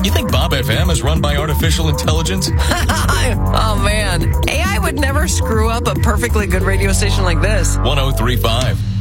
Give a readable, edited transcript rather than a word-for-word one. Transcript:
You think Bob FM is run by artificial intelligence? Oh, man. AI would never screw up a perfectly good radio station like this. 103.5